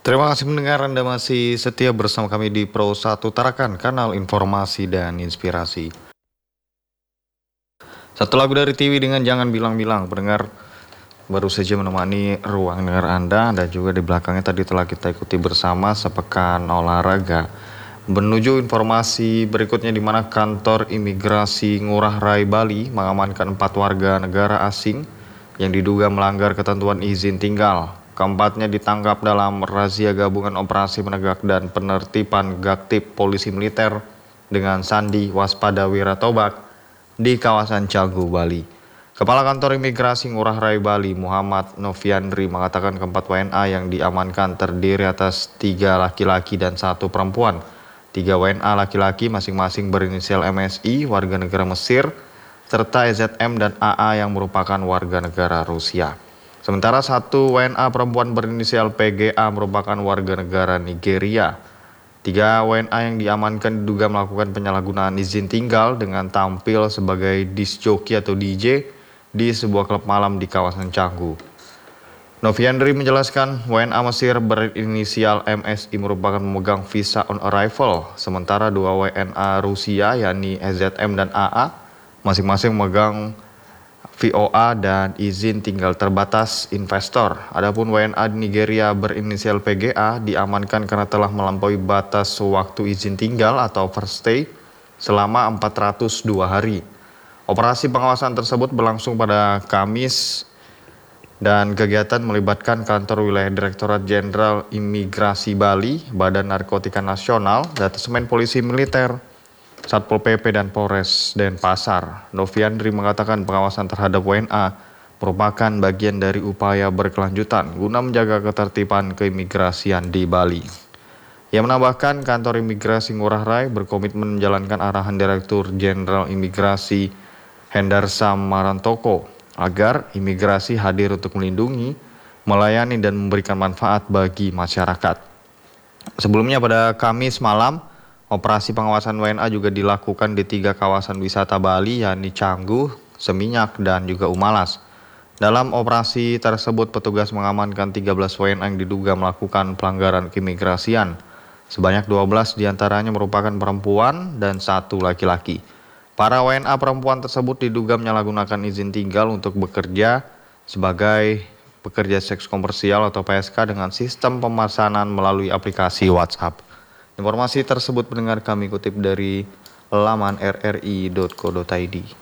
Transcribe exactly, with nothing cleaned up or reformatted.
Terima kasih mendengar, Anda masih setia bersama kami di Pro satu Tarakan, kanal informasi dan inspirasi. Satu lagu dari T V dengan Jangan Bilang-Bilang, pendengar baru saja menemani ruang dengar Anda, dan juga di belakangnya tadi telah kita ikuti bersama sepekan olahraga. Menuju informasi berikutnya, di mana kantor imigrasi Ngurah Rai Bali mengamankan empat warga negara asing yang diduga melanggar ketentuan izin tinggal. Keempatnya ditangkap dalam razia gabungan operasi penegak dan penertiban Gaktip Polisi Militer dengan sandi waspada Wiratobak di kawasan Cagu, Bali. Kepala Kantor Imigrasi Ngurah Rai Bali, Muhammad Noviandri, mengatakan keempat W N A yang diamankan terdiri atas tiga laki-laki dan satu perempuan. Tiga W N A laki-laki masing-masing berinisial M S I, warga negara Mesir, serta E Z M dan A A yang merupakan warga negara Rusia. Sementara satu W N A perempuan berinisial P G A merupakan warga negara Nigeria. Tiga W N A yang diamankan diduga melakukan penyalahgunaan izin tinggal dengan tampil sebagai disc jockey atau D J di sebuah klub malam di kawasan Canggu. Noviandri menjelaskan W N A Mesir berinisial M S I merupakan pemegang visa on arrival, sementara dua W N A Rusia yakni E Z M dan A A masing-masing memegang V O A dan izin tinggal terbatas investor. Adapun W N A di Nigeria berinisial P G A diamankan karena telah melampaui batas waktu izin tinggal atau first stay selama empat ratus dua hari. Operasi pengawasan tersebut berlangsung pada Kamis dan kegiatan melibatkan kantor wilayah Direktorat Jenderal Imigrasi Bali, Badan Narkotika Nasional, Detesemen Polisi Militer, Satpol P P dan Polres Denpasar. Noviandri mengatakan pengawasan terhadap W N A merupakan bagian dari upaya berkelanjutan guna menjaga ketertiban keimigrasian di Bali. Ia menambahkan kantor imigrasi Ngurah Rai berkomitmen menjalankan arahan Direktur Jenderal Imigrasi Hendarsa Marantoko agar imigrasi hadir untuk melindungi, melayani dan memberikan manfaat bagi masyarakat. Sebelumnya pada Kamis malam, operasi pengawasan W N A juga dilakukan di tiga kawasan wisata Bali, yakni Canggu, Seminyak, dan juga Umalas. Dalam operasi tersebut, petugas mengamankan tiga belas W N A yang diduga melakukan pelanggaran keimigrasian. Sebanyak dua belas diantaranya merupakan perempuan dan satu laki-laki. Para W N A perempuan tersebut diduga menyalahgunakan izin tinggal untuk bekerja sebagai pekerja seks komersial atau P S K dengan sistem pemesanan melalui aplikasi WhatsApp. Informasi tersebut pendengar kami kutip dari laman r r i dot co dot i d.